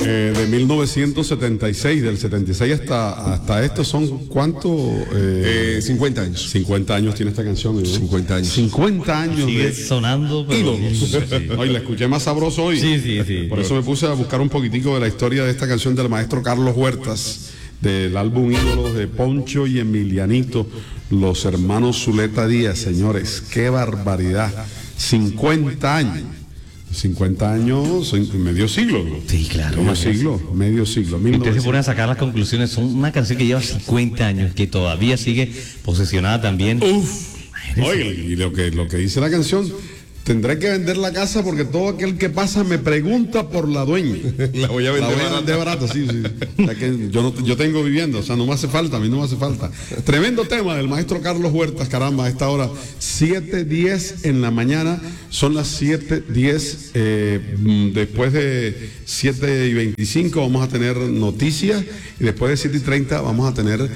De 1976, del 76 hasta esto son ¿cuánto? 50 años. 50 años tiene esta canción. 50 años. 50 años Sigue de sonando, pero... ídolos. Hoy la escuché más sabroso hoy. Sí. Por eso me puse a buscar un poquitico de la historia de esta canción del maestro Carlos Huertas, del álbum Ídolos de Poncho y Emilianito, los hermanos Zuleta Díaz. Señores, qué barbaridad. 50 años. 50 años, medio siglo. Sí, claro. Medio siglo. Ustedes se ponen a sacar las conclusiones. Son una canción que lleva 50 años, que todavía sigue posesionada también. Oye, y lo que dice la canción, tendré que vender la casa porque todo aquel que pasa me pregunta por la dueña. La voy a vender barata, sí. O sea que yo tengo vivienda, o sea, no me hace falta, a mí no me hace falta. Tremendo tema del maestro Carlos Huertas, caramba, a esta hora, 7:10 en la mañana, son las 7:10, después de 7:25 vamos a tener noticias, y después de 7:30 vamos a tener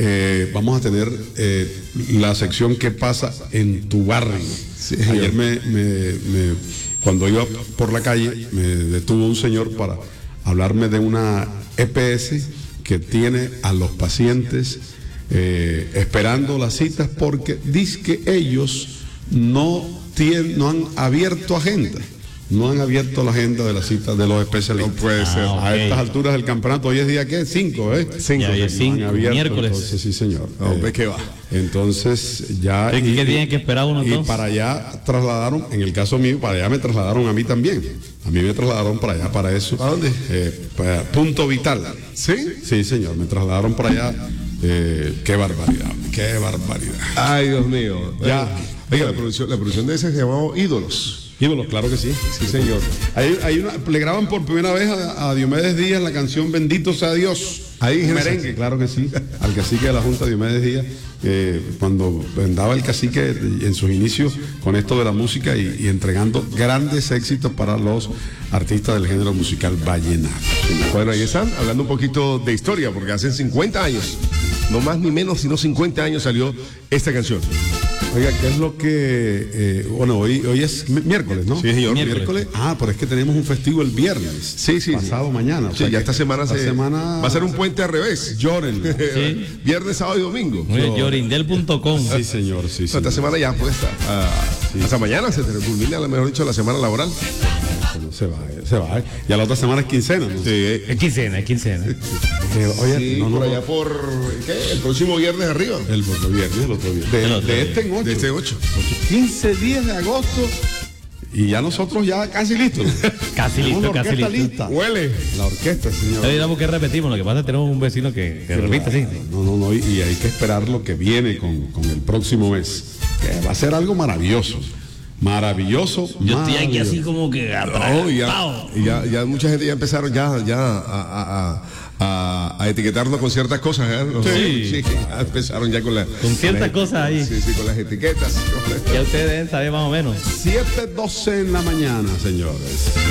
la sección ¿Qué pasa en tu barrio? Sí, ayer cuando iba por la calle me detuvo un señor para hablarme de una EPS que tiene a los pacientes esperando las citas porque dice que ellos no han abierto agenda. No han abierto la agenda de las citas de los especialistas. No puede ser. A estas alturas del campeonato, hoy es día ¿qué? 5, ¿eh? 5. Miércoles. Entonces, sí, señor. ¿Qué va? Entonces, ya... ¿Qué tienen que esperar uno entonces? Y para allá trasladaron, en el caso mío, para allá me trasladaron a mí también. A mí me trasladaron para allá, para eso. ¿A dónde? Para Punto Vital. ¿Sí? Sí, señor. Me trasladaron para allá. Qué barbaridad. Qué barbaridad. Ay, Dios mío. Ya. Oiga, la producción de ese se llamaba Ídolos. Ídolos, claro que sí. Sí, señor. Le graban por primera vez a Diomedes Díaz la canción Bendito sea Dios. Ahí un merengue, claro que sí. Al cacique de la Junta, Diomedes Díaz, cuando andaba el cacique en sus inicios con esto de la música y entregando grandes éxitos para los artistas del género musical vallenato. Bueno, ahí están, hablando un poquito de historia, porque hace 50 años, no más ni menos, sino 50 años salió esta canción. Oiga, ¿qué es lo que... hoy es miércoles, ¿no? Sí, señor. Miércoles. Pero es que tenemos un festivo el viernes. Sí. Pasado mañana. Sí, ya esta semana va a ser un puente al revés. Llórenlo. Sí. Viernes, sábado y domingo. Llorindel.com. Sí, señor, sí. Esta semana ya pues hasta mañana se culmina, mejor dicho, la semana laboral. Se va. Ya la otra semana es quincena, ¿no? Sí. Es quincena. Oye, sí, por allá por ¿qué? El próximo viernes arriba. El otro viernes. De este en 8. De este 8. 15 días de agosto. Y ya nosotros ya casi listos. Casi listo. Lista. Huele. La orquesta, señor. Digamos que repetimos, lo que pasa es que tenemos un vecino que repite, sí. No, y hay que esperar lo que viene con el próximo mes. Que va a ser algo maravilloso. Yo estoy aquí así como que ya mucha gente ya empezaron a etiquetarnos con ciertas cosas, ¿eh? Sí, empezaron ya con ciertas cosas ahí. Sí, con las etiquetas. Ya ustedes deben saber más o menos. 7:12 en la mañana, señores.